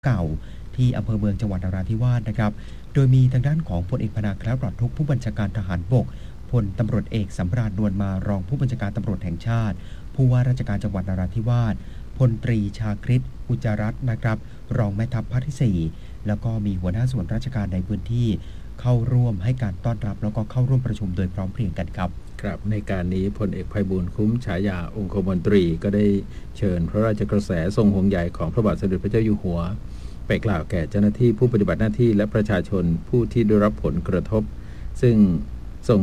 เก่าที่อำเภอเมืองจังหวัดนราธิวาสนะครับโดยมีทางด้านของพลเอกพนาคล้าปลอดทุกข์ผู้บัญชาการทหารบกพลตำรวจเอกสำราญนวลมารองผู้บัญชาการตำรวจแห่งชาติผู้ว่าราชการจังหวัดนราธิวาสพลตรีชาคริตอุจจารัตน์นะครับรองแม่ทัพภาคที่4แล้วก็มีหัวหน้าส่วนราชการในพื้นที่เข้าร่วมให้การต้อนรับแล้วก็เข้าร่วมประชุมโดยพร้อมเพรียงกันครับครับในการนี้พลเอกไพบูลย์คุ้มฉายาองคมนตรีก็ได้เชิญพระราชกระแสทรงห่วงใยของพระบาทสมเด็จพระเจ้าอยู่หัวไปกล่าวแก่เจ้าหน้าที่ผู้ปฏิบัติหน้าที่และประชาชนผู้ที่ได้รับผลกระทบซึ่ง